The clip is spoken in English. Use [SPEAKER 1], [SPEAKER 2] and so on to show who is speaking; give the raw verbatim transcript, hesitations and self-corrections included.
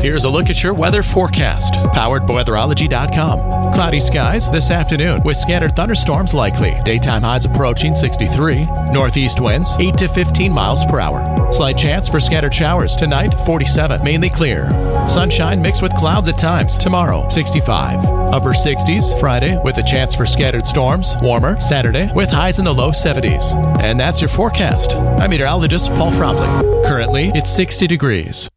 [SPEAKER 1] Here's a look at your weather forecast, powered by weatherology dot com. Cloudy skies this afternoon with scattered thunderstorms likely. Daytime highs approaching sixty-three. Northeast winds eight to fifteen miles per hour. Slight chance for scattered showers tonight, forty-seven. Mainly clear. Sunshine mixed with clouds at times. Tomorrow, sixty-five. Upper sixties Friday with a chance for scattered storms. Warmer Saturday with highs in the low seventies. And that's your forecast. I'm meteorologist Paul Frobley. Currently, it's sixty degrees.